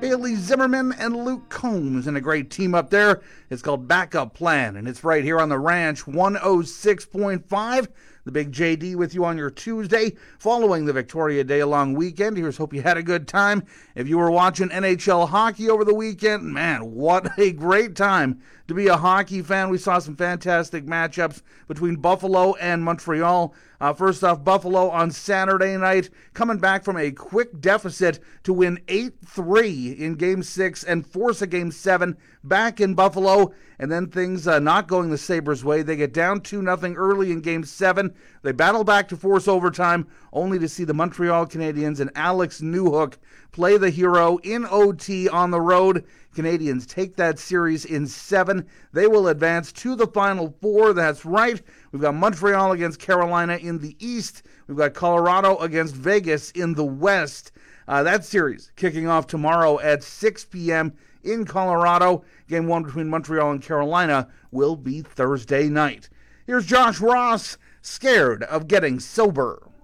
Bailey Zimmerman and Luke Combs in a great team up there. It's called Backup Plan, and it's right here on the Ranch 106.5. The Big JD with you on your Tuesday following the Victoria Day long weekend. Here's hope you had a good time. If you were watching NHL hockey over the weekend, man, what a great time to be a hockey fan. We saw some fantastic matchups between Buffalo and Montreal. First off, Buffalo on Saturday night coming back from a quick deficit to win 8-3 in Game 6 and force a Game 7 back in Buffalo. And then things not going the Sabres' way. They get down 2-0 early in Game 7. They battle back to force overtime, only to see the Montreal Canadiens and Alex Newhook play the hero in OT on the road. Canadians take that series in 7. They will advance to the Final Four. That's right. We've got Montreal against Carolina in the East. We've got Colorado against Vegas in the West. That series kicking off tomorrow at 6 p.m. in Colorado. Game 1 between Montreal and Carolina will be Thursday night. Here's Josh Ross, Scared of Getting Sober.